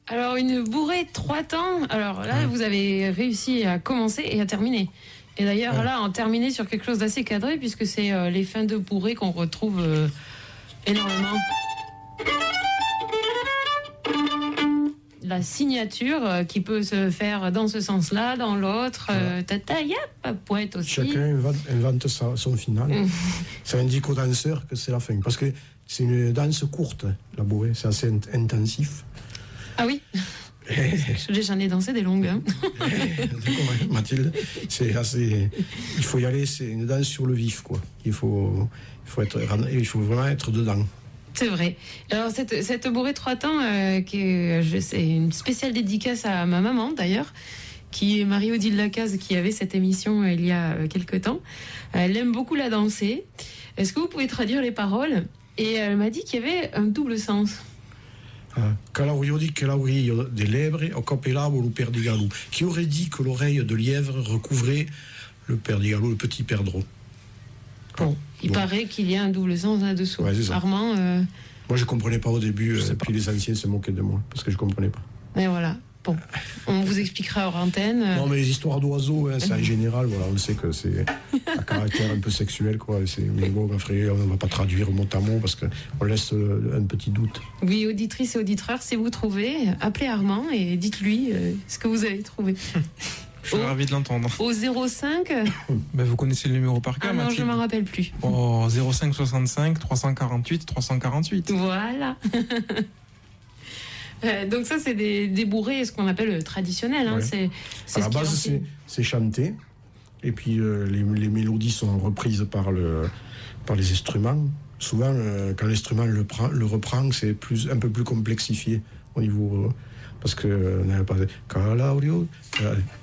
Alors, une bourrée 3 temps. Alors là, vous avez réussi à commencer et à terminer. Et d'ailleurs, là, en terminer sur quelque chose d'assez cadré, puisque c'est les fins de bourrée qu'on retrouve énormément. La signature qui peut se faire dans ce sens-là, dans l'autre. Tata, yap, poète aussi. Chacun invente son final. Ça indique au danseur que c'est la fin. Parce que c'est une danse courte, la bourrée. C'est assez intensif. Ah oui. J'en ai dansé des longues. Hein. Mathilde, c'est assez. Il faut y aller, c'est une danse sur le vif, quoi. Il faut vraiment être dedans. C'est vrai. Alors cette bourrée 3 temps, c'est une spéciale dédicace à ma maman d'ailleurs, qui est Marie-Odile Lacaze, qui avait cette émission il y a quelques temps. Elle aime beaucoup la danser. Est-ce que vous pouvez traduire les paroles? Et elle m'a dit qu'il y avait un double sens. Calaurio dit que l'oreille des lèvres au copelavo le perdigalou. Qui aurait dit que l'oreille de lièvre recouvrait le perdigalou, le petit perdreau? Bon, il paraît qu'il y a un double sens là-dessous. Ouais, Armand. Moi, je comprenais pas au début, puis les anciens se moquaient de moi parce que je comprenais pas. Et voilà. Bon, on vous expliquera hors antenne. Non, mais les histoires d'oiseaux, hein, c'est en général, voilà, on sait que c'est à caractère un peu sexuel, quoi. Mais bon, frère, on va pas traduire mot à mot parce qu'on laisse un petit doute. Oui, auditrices et auditeurs, si vous trouvez, appelez Armand et dites-lui ce que vous avez trouvé. Je suis ravi de l'entendre. Au 05 vous connaissez le numéro par cœur, non, Mathilde. je ne m'en rappelle plus. 05 65 348 348. Voilà. Donc ça, c'est des bourrées, ce qu'on appelle traditionnels. Hein. Ouais. C'est à la base, c'est chanté. Et puis, les mélodies sont reprises par les instruments. Souvent, quand l'instrument le reprend, c'est un peu plus complexifié au niveau... parce que... Calaurio...